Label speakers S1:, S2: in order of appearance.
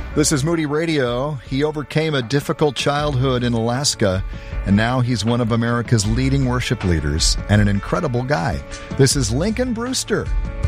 S1: This is Moody Radio. He overcame a difficult childhood in Alaska, and now he's one of America's leading worship leaders and an incredible guy. This is Lincoln Brewster.